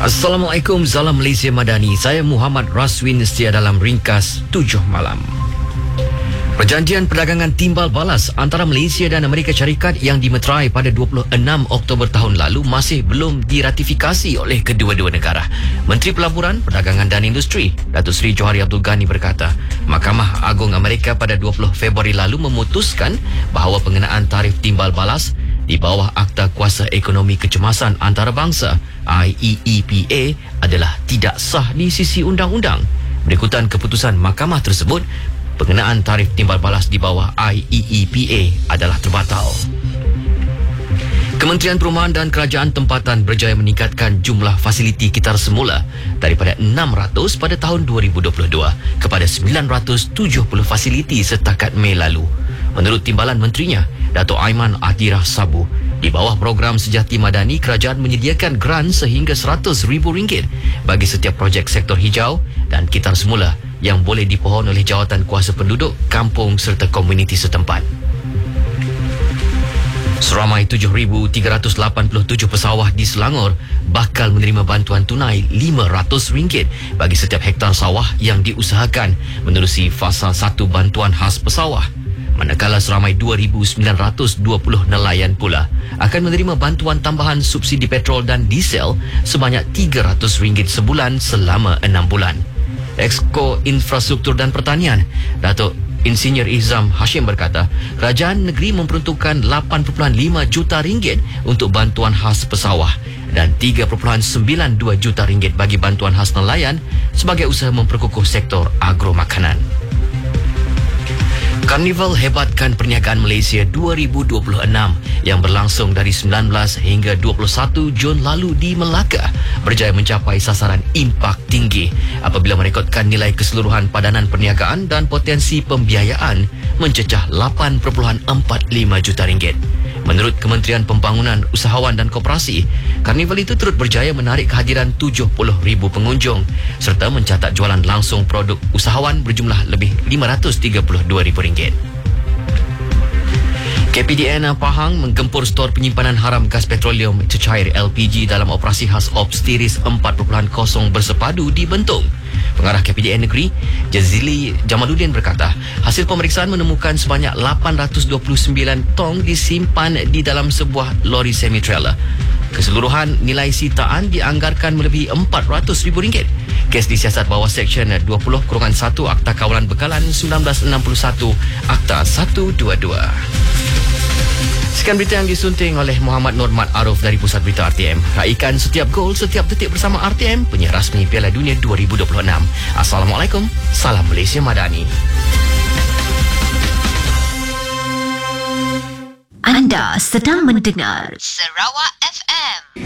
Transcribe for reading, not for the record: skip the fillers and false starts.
Assalamualaikum, salam Malaysia Madani. Saya Muhammad Raswin setia dalam ringkas 7 malam. Perjanjian perdagangan timbal balas antara Malaysia dan Amerika Syarikat yang dimeterai pada 26 Oktober tahun lalu masih belum diratifikasi oleh kedua-dua negara. Menteri Pelaburan, Perdagangan dan Industri, Datuk Seri Johari Abdul Ghani berkata, Mahkamah Agung Amerika pada 20 Februari lalu memutuskan bahawa pengenaan tarif timbal balas di bawah Akta Kuasa Ekonomi Kecemasan Antarabangsa IEEPA adalah tidak sah di sisi undang-undang. Berikutan keputusan mahkamah tersebut, pengenaan tarif timbal balas di bawah IEEPA adalah terbatal. Kementerian Perumahan dan Kerajaan Tempatan berjaya meningkatkan jumlah fasiliti kitar semula daripada 600 pada tahun 2022 kepada 970 fasiliti setakat Mei lalu. Menurut timbalan menterinya, Datuk Aiman Atirah Sabu, di bawah program Sejati Madani, kerajaan menyediakan grant sehingga RM100,000 bagi setiap projek sektor hijau dan kitar semula yang boleh dipohon oleh jawatan kuasa penduduk, kampung serta komuniti setempat. Seramai 7,387 pesawah di Selangor bakal menerima bantuan tunai RM500 bagi setiap hektar sawah yang diusahakan menerusi fasa 1 bantuan khas pesawah. Manakala seramai 2,920 nelayan pula akan menerima bantuan tambahan subsidi petrol dan diesel sebanyak RM300 sebulan selama 6 bulan. Exco Infrastruktur dan Pertanian, Datuk Insinyur Izam Hashim berkata, kerajaan negeri memperuntukkan RM8.5 juta untuk bantuan khas pesawah dan RM3.92 juta bagi bantuan khas nelayan sebagai usaha memperkukuh sektor agromakanan. Karnival Hebatkan Perniagaan Malaysia 2026 yang berlangsung dari 19 hingga 21 Jun lalu di Melaka berjaya mencapai sasaran impak tinggi apabila merekodkan nilai keseluruhan padanan perniagaan dan potensi pembiayaan mencecah RM8.45 juta. Menurut Kementerian Pembangunan Usahawan dan Koperasi, karnival itu turut berjaya menarik kehadiran 70,000 pengunjung serta mencatat jualan langsung produk usahawan berjumlah lebih RM532,000. KPDN Pahang menggempur stor penyimpanan haram gas petroleum cecair LPG dalam operasi khas Ops Tiris 4.0 bersepadu di Bentong. Pengarah KPDN Negeri, Jazili Jamaluddin berkata, hasil pemeriksaan menemukan sebanyak 829 tong disimpan di dalam sebuah lori semi-trailer. Keseluruhan nilai sitaan dianggarkan melebihi RM400,000. Kes disiasat bawah Seksyen 20/1 Akta Kawalan Bekalan 1961 Akta 122. Sekian berita yang disunting oleh Muhammad Nurmat Aruf dari Pusat Berita RTM. Raikan setiap gol, setiap detik bersama RTM, penyiar rasmi Piala Dunia 2026. Assalamualaikum, salam Malaysia Madani. Anda sedang mendengar Sarawak